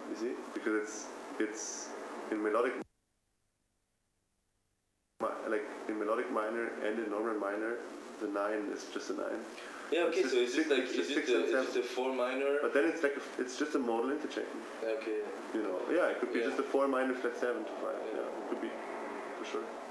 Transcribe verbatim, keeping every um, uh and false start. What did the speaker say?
You see, because it's it's in melodic, like in melodic minor and in normal minor, the nine is just a nine. Yeah, okay, it's so is six, it like, is just it, six a, and is seven. it a four minor? But then it's like, a, it's just a modal interchain. Okay. You know, yeah, it could be yeah. just a four minor flat seven to five, yeah, it could be, for sure.